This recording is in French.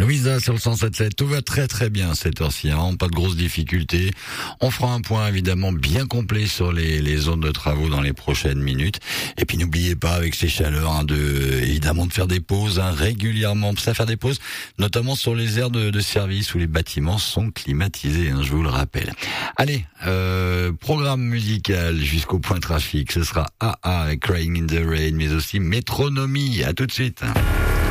Louisa sur le 107.7, tout va très très bien cette heure-ci, hein, pas de grosses difficultés. On fera un point évidemment bien complet sur les zones de travaux dans les prochaines minutes. Et puis n'oubliez pas avec ces chaleurs évidemment de faire des pauses régulièrement, ça faire des pauses, notamment sur les aires de service où les bâtiments sont climatisés, je vous le rappelle. Allez, programme musical jusqu'au point trafic, ce sera AA, Crying in the Rain, mais aussi Métronomie. À tout de suite.